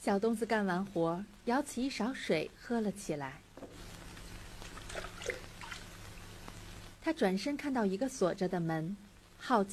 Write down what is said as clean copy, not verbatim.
小东子干完活，舀起一勺水喝了起来。他转身看到一个锁着的门，好奇